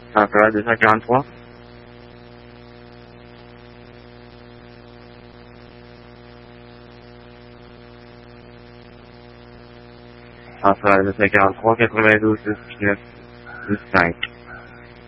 Central 243. Central 243, 92, 6, 9, 12, 5.